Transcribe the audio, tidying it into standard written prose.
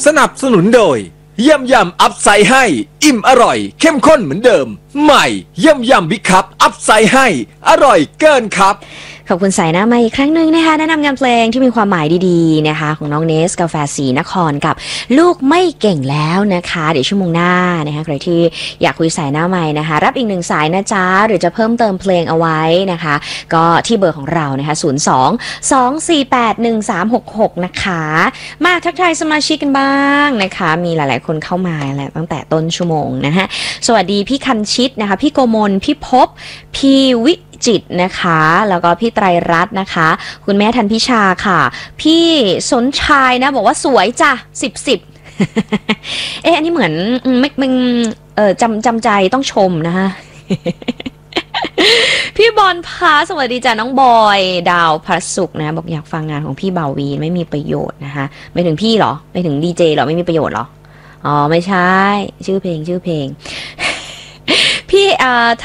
สนับสนุนโดยเยี่ยมยำอัพไซด์ให้อิ่มอร่อยเข้มข้นเหมือนเดิมใหม่เยี่ยมยำบิ๊กคัพอัพไซด์ให้อร่อยเกินครับขอบคุณสายหน้ามาอีกครั้งหนึ่งนะคะแนะนำงานเพลงที่มีความหมายดีๆนะคะของน้องเนสกาแฟสีนครกับลูกไม่เก่งแล้วนะคะเดี๋ยวชั่วโมงหน้านะคะใครที่อยากคุยสายหน้าใหม่นะคะรับอีก1สายนะจ๊ะหรือจะเพิ่มเติมเพลงเอาไว้นะคะก็ที่เบอร์ของเรานะคะ02-248-1366นะคะมาทักทายสมาชิกกันบ้างนะคะมีหลายๆคนเข้ามาแล้วตั้งแต่ต้นชั่วโมงนะคะสวัสดีพี่คันชิตนะคะพี่โกมลพี่ภพพี่วิจิตนะคะแล้วก็พี่ไตรรัตน์นะคะคุณแม่ทันพิชาค่ะพี่สนชายนะบอกว่าสวยจ้ะ10 อันนี้เหมือนไม่จำใจต้องชมนะคะ พี่บอลพาสวัสดีจ้ะน้องบอยดาวพระสุขนะบอกอยากฟังงานของพี่บ่าววีไม่มีประโยชน์นะคะไม่ถึงพี่เหรอไม่ถึงดีเจเหรอไม่มีประโยชน์เหรออ๋อไม่ใช่ชื่อเพลงพี่